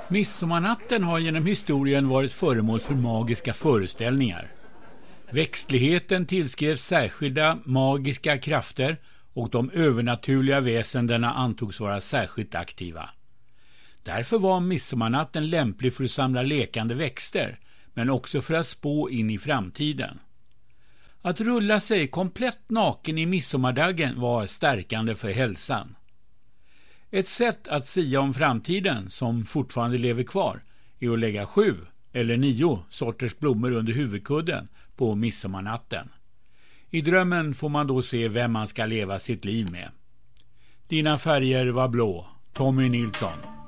Midsommarnatten har genom historien varit föremål för magiska föreställningar. Växtligheten tillskrevs särskilda magiska krafter och de övernaturliga väsendena antogs vara särskilt aktiva. Därför var midsommarnatten lämplig för att samla lekande växter, men också för att spå in i framtiden. Att rulla sig komplett naken i midsommardagen var stärkande för hälsan. Ett sätt att sia om framtiden, som fortfarande lever kvar, är att lägga 7 eller 9 sorters blommor under huvudkudden på midsommarnatten. I drömmen får man då se vem man ska leva sitt liv med. Dina färger var blå. Tommy Nilsson.